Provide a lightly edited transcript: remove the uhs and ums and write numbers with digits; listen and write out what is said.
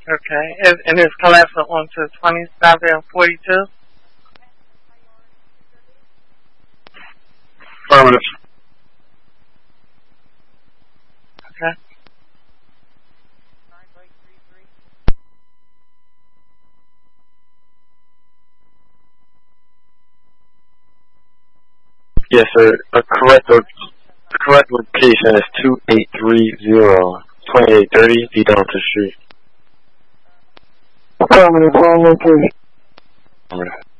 Okay. And it's collapsing onto 27 and 42? Affirmative. Okay. Yes, sir. The correct location is 2830 2830 D. Donaldson Street. Affirmative, wrong location. Affirmative.